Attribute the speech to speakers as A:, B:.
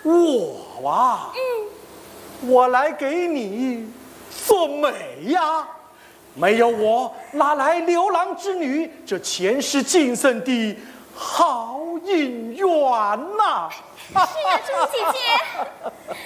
A: 我啊，我来给你做媒呀。没有我，哪来流浪之女这前世今生的好姻缘呐？
B: 是呀，朱姐姐。